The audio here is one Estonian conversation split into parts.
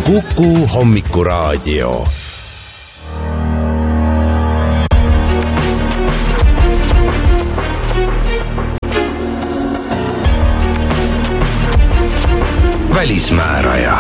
Kuku Hommikuraadio. Välismääraja.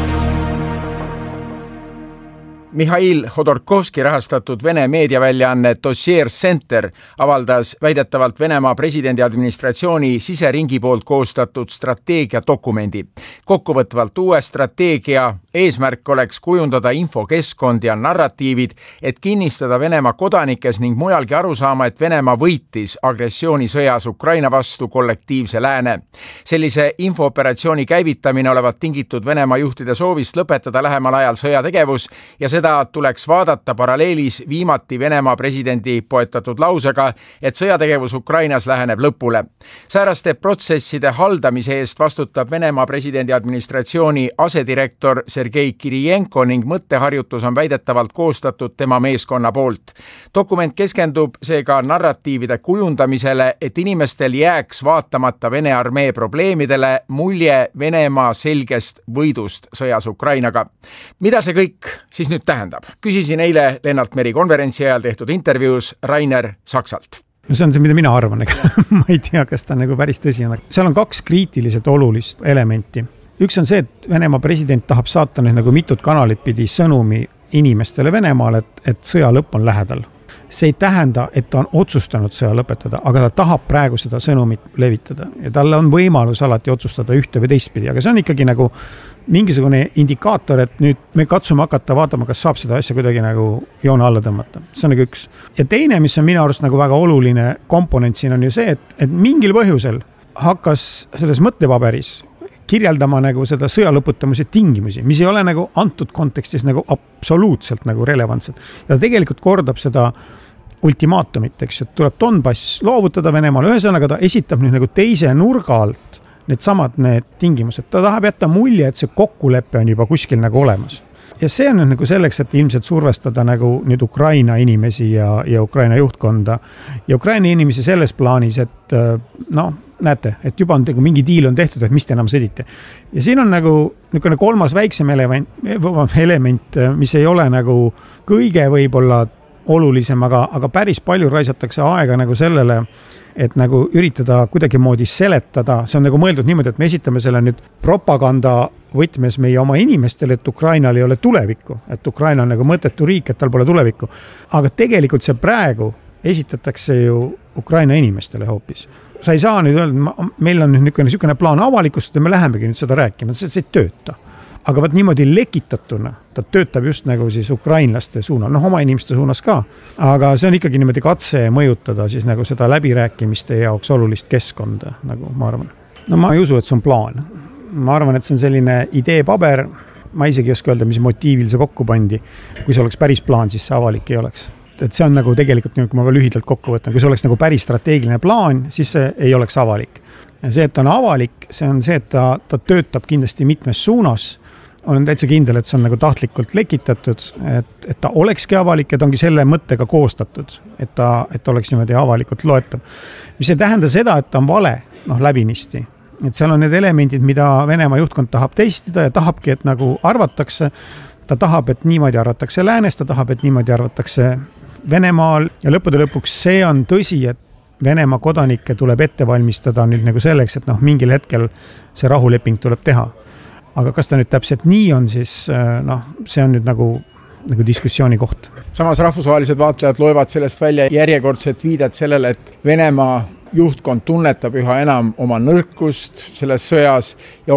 Mihhail Hodorkovski rahastatud Vene meediaväljaanne Dossier Center avaldas väidetavalt Venemaa presidendi administratsiooni siseringi poolt koostatud strateegiadokumendi. Kokkuvõtvalt uue strateegia eesmärk oleks kujundada infokeskkond ja narratiivid, et kinnistada Venemaa kodanikes ning mujalgi aru saama, et Venemaa võitis agressioonisõjas Ukraina vastu kollektiivse lääne. Sellise infooperatsiooni käivitamine olevat tingitud Venemaa juhtide soovist lõpetada lähemal ajal sõjategevus ja seda tuleks vaadata paralleelis viimati Venemaa presidendi poetatud lausega, et sõjategevus Ukrainas läheneb lõpule. Sääraste protsesside haldamise eest vastutab Venemaa presidendi administratsiooni asedirektor Sergei Kirijenko ning mõtteharjutus on väidetavalt koostatud tema meeskonna poolt. Dokument keskendub seega narratiivide kujundamisele, et inimestel jääks vaatamata Vene armee probleemidele mulje Venemaa selgest võidust sõjas Ukrainaga. Mida see kõik siis nüüd tähendab? Küsisin eile Lennart Meri konverentsi ajal tehtud intervjuus Rainer Saksalt. No see on see, mida mina arvan. Ma ei tea, kas ta nagu päris tõsi on. Seal on kaks kriitiliselt olulist elementi. Üks on see, et Venemaa president tahab saata nagu mitut kanalit pidi sõnumi inimestele Venemaal, et sõja lõpp on lähedal. See ei tähenda, et ta on otsustanud sõja lõpetada, aga ta tahab praegu seda sõnumit levitada. Ja talle on võimalus alati otsustada ühte või teistpidi, aga see on ikkagi nagu mingisugune indikaator, et nüüd me katsume hakata vaatama, kas saab seda asja kuidagi nagu joone alla tõmmata. See on nagu üks. Ja teine, mis on minu arust nagu väga oluline komponent siin on ju see, et mingil põhjusel hakkas selles mõttepaberis kirjeldama nagu seda sõja lõputamise tingimusi, mis ei ole nagu antud kontekstis nagu absoluutselt nagu relevantsed. Ja tegelikult kordab seda ultimaatumit, eks, et tuleb Donbass loovutada Venemaale. Ühesõnaga ta esitab nüüd nagu teise nurga alt need tingimused. Ta tahab jätta mulje, et see kokkulepe on juba kuskil nagu olemas. Ja see on nagu selleks, et ilmselt survestada nagu nüüd Ukraina inimesi ja Ukraina juhtkonda. Ja Ukraina inimesi selles plaanis, et näete, et juba on mingi diil on tehtud, et mis te enam sõdite. Ja siin on nagu kolmas väiksem element, mis ei ole nagu kõige võib-olla olulisem, aga päris palju raisatakse aega nagu sellele, et nagu üritada kuidagi moodi seletada. See on nagu mõeldud niimoodi, et me esitame selle nüüd propaganda võtmes meie oma inimestele, et Ukrainal ei ole tulevikku, et Ukraina on nagu mõttetu riik, et tal pole tulevikku. Aga tegelikult see praegu esitatakse ju Ukraina inimestele hoopis. Sa ei saa nüüd öelda, meil on nüüd niisugune plaan avalikustada ja me lähemegi nüüd seda rääkima, see ei tööta. Aga võt niimoodi lekitatuna, ta töötab just nagu siis ukrainlaste suunal, oma inimeste suunas ka. Aga see on ikkagi niimoodi katse mõjutada siis nagu seda läbirääkimiste jaoks olulist keskkonda, nagu ma arvan. Ma ei usu, et see on plaan. Ma arvan, et see on selline ideepaber, ma isegi ei oska öelda, mis motiivil see kokku pandi. Kui see oleks päris plaan, siis see avalik ei oleks. Et see on nagu tegelikult, kui ma ka lühidalt kokku võtan, kui see oleks nagu päris strateegiline plaan, siis see ei oleks avalik. Ja see, et ta on avalik, see on see, et ta töötab kindlasti mitmes suunas. Olen täitsa kindel, et see on nagu tahtlikult lekitatud, et ta olekski avalik ja ta ongi selle mõttega koostatud, et ta oleks niimoodi avalikult loetav. Mis ei tähenda seda, et ta on vale, läbinisti. Et seal on need elemendid, mida Venemaa juhtkond tahab testida ja tahabki, et nagu arvatakse, ta tahab, et niimoodi arvatakse läänes, ta tahab, et niimoodi arvatakse Venemaal ja lõppude lõpuks see on tõsi, et Venemaa kodanikke tuleb ette valmistada nüüd nagu selleks, et mingil hetkel see rahuleping tuleb teha. Aga kas ta nüüd täpselt nii on, siis see on nüüd nagu diskussiooni koht. Samas rahvusvahelised vaatlejad loevad sellest välja järjekordset viidet sellele, et Venemaa juhtkond tunnetab üha enam oma nõrkust selles sõjas ja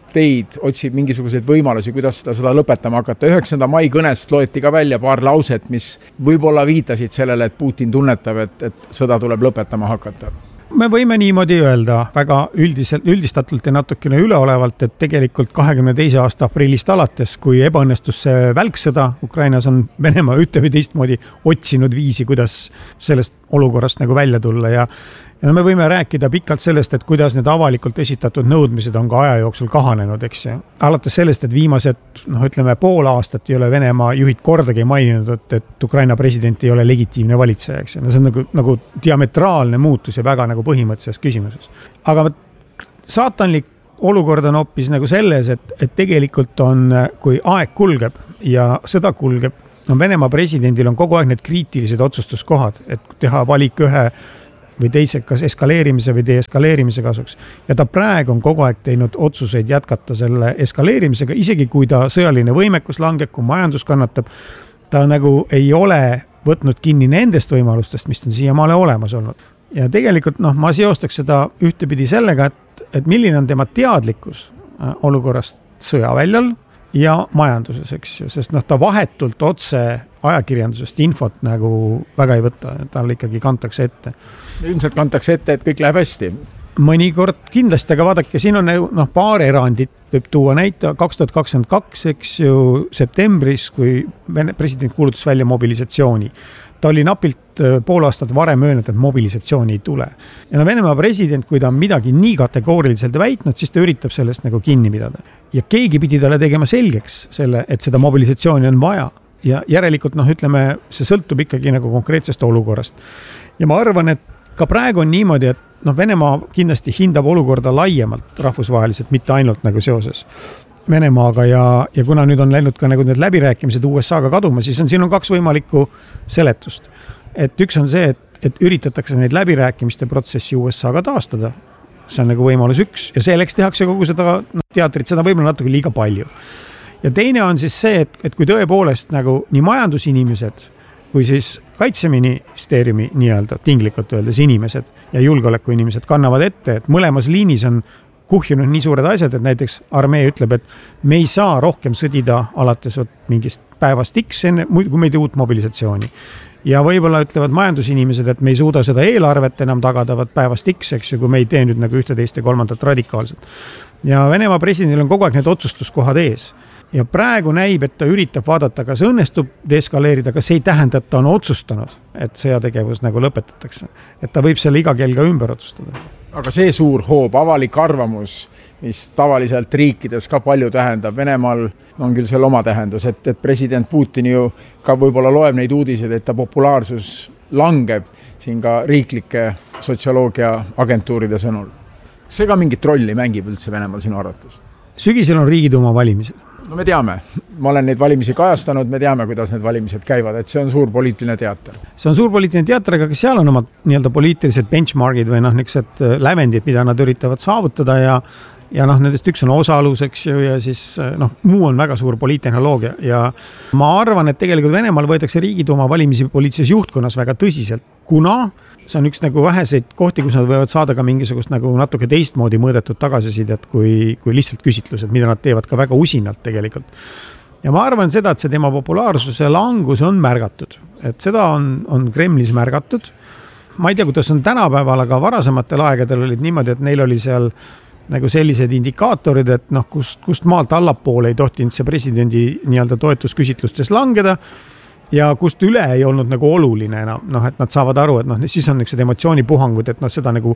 otsib mingisuguseid võimalusi, kuidas seda lõpetama hakata. 9. mai kõnest loeti ka välja paar lauset, mis võib-olla viitasid sellele, et Putin tunnetab, et sõda tuleb lõpetama hakata. Me võime niimoodi öelda väga üldistatult ja natukene üleolevalt, et tegelikult 22. aasta aprillist alates, kui ebaõnnestus see välksõda, Ukrainas on Venemaa ühte või teistmoodi otsinud viisi, kuidas sellest olukorrast nagu välja tulla ja me võime rääkida pikalt sellest, et kuidas need avalikult esitatud nõudmised on ka aja jooksul kahanenud, eks ju. Alates sellest, et viimased, pool aastat ei ole Venemaa juhid kordagi maininud, et Ukraina president ei ole legitiimne valitseja, eks ju. See on nagu diametraalne muutus ja väga nagu põhimõttelises küsimuses. Aga saatanlik olukord on hoopis nagu selles, et tegelikult on, kui aeg kulgeb ja sõda kulgeb, Venemaa presidendil on kogu aeg need kriitilised otsustuskohad, et teha valik ühe või teise, kas eskaleerimise või deeskaleerimise kasuks. Ja ta praegu on kogu aeg teinud otsuseid jätkata selle eskaleerimisega, isegi kui ta sõjaline võimekus langeb, kui majandus kannatab, ta nagu ei ole võtnud kinni nendest võimalustest, mis on siiamaale olemas olnud. Ja tegelikult ma seostaks seda ühtepidi sellega, et milline on tema teadlikkus olukorrast sõjaväljal ja majanduses, eks ju, sest ta vahetult otse ajakirjandusest infot nagu väga ei võta, tal ikkagi kantakse ette. Ilmselt kantakse ette, et kõik läheb hästi. Mõnikord kindlasti, aga vaadake, siin on paar erandit, võib tuua näite 2022, eks ju, septembris, kui president kuulutas välja mobilisatsiooni. Ta oli napilt pool aastat varem öelnud, et mobilisatsiooni ei tule. Ja Venemaa president, kui ta on midagi nii kategooriliselt väitnud, siis ta üritab sellest nagu kinni pidada. Ja keegi pidi talle tegema selgeks selle, et seda mobilisatsiooni on vaja. Ja järelikult, ütleme, see sõltub ikkagi nagu konkreetsest olukorrast. Ja ma arvan, et ka praegu on niimoodi, et Venemaa kindlasti hindab olukorda laiemalt rahvusvaheliselt, mitte ainult nagu seoses Venemaaga ja kuna nüüd on läinud ka nagu need läbirääkimised USA-ga kaduma, siis siin on kaks võimalikku seletust. Et üks on see, et üritatakse neid läbirääkimiste protsessi USA-ga taastada. See on nagu võimalus üks ja selleks tehakse kogu seda teatrit, seda võib-olla natuke liiga palju. Ja teine on siis see, et kui tõepoolest nagu nii majandusinimesed kui siis kaitseministeeriumi nii-öelda tinglikult öeldes inimesed ja julgeolekuinimesed kannavad ette, et mõlemas liinis on kuhjunud nii suured asjad, et näiteks armee ütleb, et me ei saa rohkem sõdida alates mingist päevast X, kui me ei tee uut mobilisatsiooni. Ja võib-olla ütlevad majandusinimesed, et me ei suuda seda eelarvet enam tagadavat päevast X, eks ju, kui me ei tee nüüd nagu ühte, teist ja kolmandat radikaalselt. Ja Venemaa presidendil on kogu aeg need otsustuskohad ees. Ja praegu näib, et ta üritab vaadata, kas õnnestub deeskaleerida, kas ei tähenda, et ta on otsustanud, et sõjategevus nagu lõpetatakse. Et ta võib selle iga kell ka ümber otsustada. Aga see suur hoob, avalik arvamus, mis tavaliselt riikides ka palju tähendab, Venemaal on küll seal oma tähendus, et president Putin ju ka võib-olla loeb neid uudiseid, et ta populaarsus langeb siin ka riiklike sotsioloogia agentuuride sõnul. See ka mingit rolli mängib üldse Venemaal sinu arvates? Sügisel on Riigiduuma valimised. No me teame, ma olen neid valimisi kajastanud, me teame, kuidas need valimised käivad, et see on suur poliitiline teater. See on suur poliitiline teater, aga seal on oma nii-öelda poliitilised benchmarkid või niised lävendid, mida nad üritavad saavutada ja nendest üks on osaluseks ja siis muu on väga suur poliittehnoloogia ja ma arvan, et tegelikult Venemaal võetakse Riigiduuma valimisi poliitilises juhtkonnas väga tõsiselt, kuna see on üks nagu väheseid kohti, kus nad võivad saada ka mingisugust nagu natuke teistmoodi mõõdetud tagasisidet kui lihtsalt küsitlused, mida nad teevad ka väga usinalt tegelikult. Ja ma arvan seda, et see tema populaarsuse langus on märgatud, et seda on Kremlis märgatud. Ma ei tea, kuidas on tänapäeval, aga varasematel aegadel olid niimoodi, et neil oli seal nagu sellised indikaatorid, et kust maalt allapoole ei tohtinud see presidendi nii-öelda toetusküsitlustes langeda ja kust üle ei olnud nagu oluline enam, et nad saavad aru, et siis on niisugused emotsioonipuhangud, et seda nagu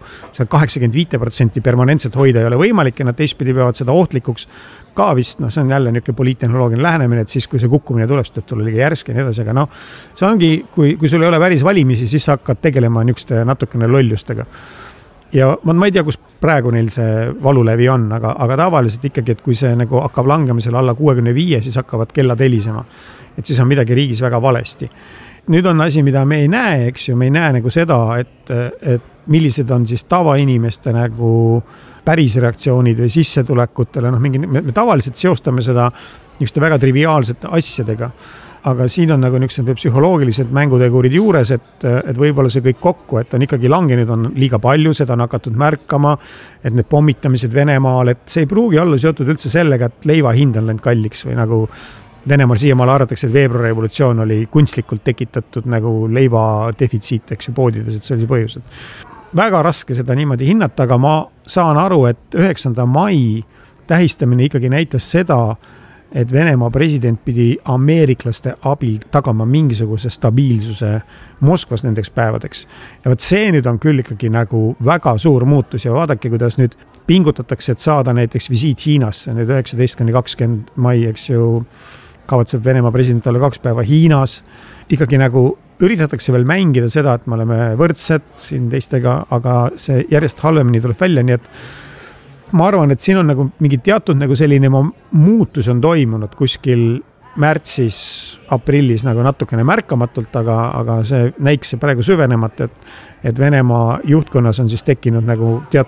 85% permanentselt hoida ei ole võimalik ja nad teistpidi peavad seda ohtlikuks ka vist, see on jälle niisugune poliittehnoloogiline lähenemine, et siis kui see kukkumine tuleb, siis tuleb liiga järsk ja nii edasi, aga see ongi, kui sul ei ole päris valimisi, siis sa hakkad tegelema niisuguste natukene lollustega. Ja ma ei tea, kus praegu neil see valulevi on, aga tavaliselt ikkagi, et kui see nagu hakkab langemisel alla 65, siis hakkavad kellad helisema. Et siis on midagi riigis väga valesti. Nüüd on asi, mida me ei näe, eks ju, me ei näe nagu seda, et millised on siis tavainimeste nagu päris reaktsioonid või sissetulekutele, me tavaliselt seostame seda niisuguste väga triviaalsete asjadega. Aga siin on nagu niisugused psühholoogilised mängutegurid juures, et võib-olla see kõik kokku, et on ikkagi langenud, on liiga palju, seda on hakatud märkama, et need pommitamised Venemaal, et see ei pruugi olla seotud üldse sellega, et leiva hind on läinud kalliks või nagu Venemaal siiamaal arvatakse, et veebruarrevolutsioon oli kunstlikult tekitatud nagu leiva defitsiit, eks ju, poodides, et see oli põhjused. Väga raske seda niimoodi hinnata, aga ma saan aru, et 9. mai tähistamine ikkagi näitas seda, et Venemaa president pidi ameeriklaste abil tagama mingisuguse stabiilsuse Moskvas nendeks päevadeks. Ja see nüüd on küll ikkagi nagu väga suur muutus ja vaadake, kuidas nüüd pingutatakse, et saada näiteks visiit Hiinasse, nüüd 19-20 mai, eks ju, kavatseb Venemaa president olla 2 päeva Hiinas. Ikkagi nagu üritatakse veel mängida seda, et me oleme võrdsed siin teistega, aga see järjest halvemini tuleb välja, nii et ma arvan, et siin on nagu mingi teatud nagu selline muutus on toimunud kuskil märtsis, aprillis nagu natukene märkamatult, aga see näikse praegu süvenemata, et Venemaa juhtkonnas on siis tekkinud nagu teatud